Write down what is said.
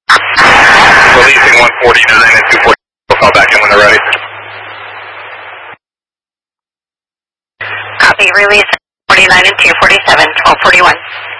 Releasing 149 and 240. We'll call back in when they're ready. Copy, release 49 and 247, 1241.